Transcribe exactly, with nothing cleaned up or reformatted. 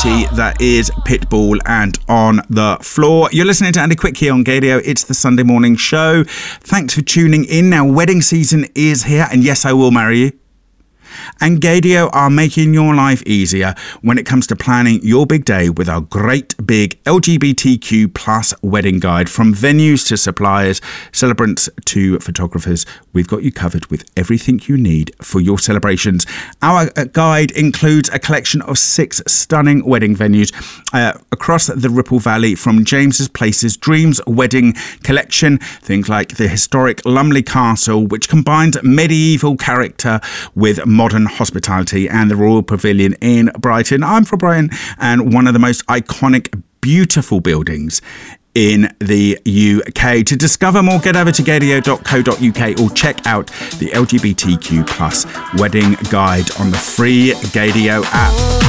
beauty that is Pitbull and On the Floor. You're listening to Andy Quick here on Gaydio. It's the Sunday morning show. Thanks for tuning in. Now, wedding season is here, and yes, I will marry you. And Gaydio are making your life easier when it comes to planning your big day with our great big L G B T Q plus wedding guide. From venues to suppliers, celebrants to photographers, we've got you covered with everything you need for your celebrations. Our guide includes a collection of six stunning wedding venues uh, across the Ripple Valley, from James's Place's Dreams Wedding Collection, things like the historic Lumley Castle, which combines medieval character with modern hospitality, and the Royal Pavilion in Brighton. I'm from Brighton, and one of the most iconic, beautiful buildings in the U K. To discover more, get over to gaydio dot co dot uk or check out the L G B T Q plus wedding guide on the free Gaydio app.